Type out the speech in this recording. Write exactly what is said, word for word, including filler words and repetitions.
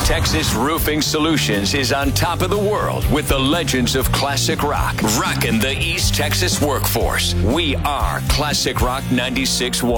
Texas Roofing Solutions is on top of the world with the legends of classic rock, rocking the East Texas workforce. We are Classic Rock ninety-six point one.